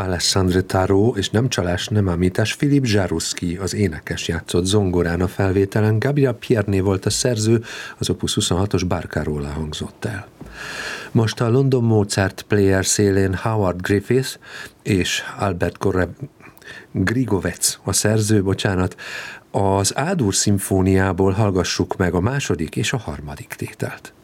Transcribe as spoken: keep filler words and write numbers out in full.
Alessandro Tarot, és nem csalás, nem ámítás, Philippe Jaruski, az énekes játszott zongorán a felvételen, Gabriel Pierné volt a szerző, az Opus huszonhatos Barcarola hangzott el. Most a London Mozart Player szélén Howard Griffith és Albert Grigovec a szerző, bocsánat, az A-dur szimfóniából hallgassuk meg a második és a harmadik tételt.